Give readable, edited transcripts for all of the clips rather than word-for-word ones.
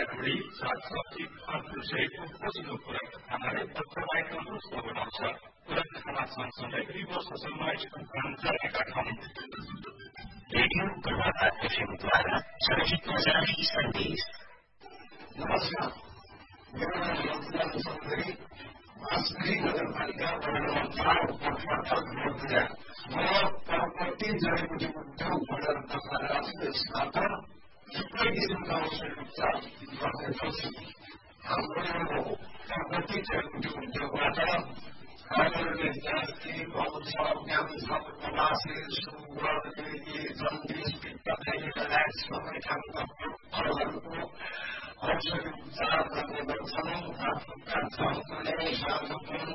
सागसब्जी, फलफूल सहितको पोषक पूरक खानाले पत्रलाई तन्दुरुस्त बनाउँछ। पूरक खाना सँगसँगै रिपोर्सनमा स्तन चलेका छन्। रेडियो प्रभात एफएमद्वारा चलचित्र जारी सन्देश। नमस्कार, मेरो नाम रघुनाथ चौधरी, मास्त्री नगरपालिका वडा नम्बर 4 पटक नोकरिया। म प्रपर्टी जडीबुटी उद्योग भनेर दफाराजको स्थापना थुप्रै किसिमका औषधि उपचार गर्ने गर्छु। हाम्रो प्रपर्टी जडीबुटी उद्योगबाट हामीहरूले gastric, ulcer, cancer, मलासिस, sugar, jaundice, पित्तदेखि लगायत सबै खालका फलहरूको औषधि उपचार गर्ने गर्छौँ। हातका झल्कने, साँझपन,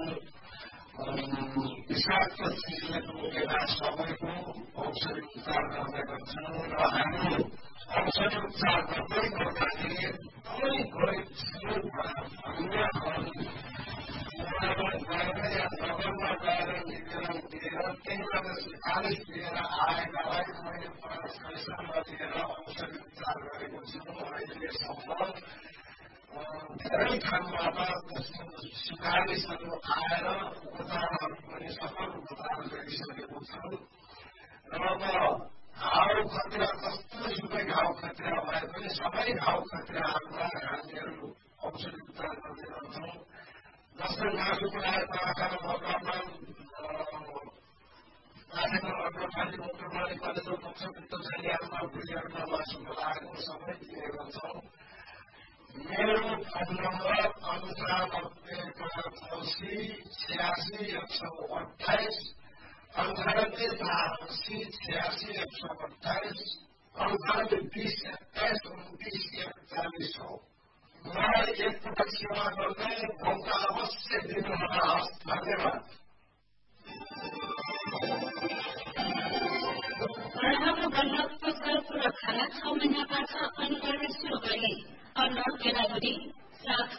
विषाक्त चिजले रोकेका सबैको औषधि उपचार गर्ने गर्छौँ र हामी औषधि उपचार गर्दै गर्दाखेरि कुनै गरिब श्रेणीमा अन्य नगरमा गएर निवेदन दिएर त्यहीबाट सिफारिस लिएर आएकालाई मैले पैसा नदिएर औषधि उपचार गरेको छु। अहिलेसम्म धेरै ठाउँबाट सिफारिसहरू आएर उपचारहरू पनि सफल उपचार गरिसकेको छु र अब घाउ खतरा जस्तोसुकै घाउ खतरा भए पनि सबै घाउ खतराहरूलाई हामीहरू औषधि उपचार गर्ने गर्छौँ। जस्तै मासु पकाएको आँखामा मकरमा आँखामा अग्रपाली मुत्रपाली कलेजो पक्ष पित्त छालियामा भुँडीहरूमा मासु पकाएको सबै दिने गर्छौँ। मेरो फोन नम्बर 958686 988686 9820212941 हो। मलाई एकपटक सेवा गर्दै मौका अवश्य दिनुहोला। धन्यवाद। बढाउनु बन्द फसल पूरक खाना 6 महिनाबाट अनिवार्य सुरु गरी अन्न बेलाबुदी साग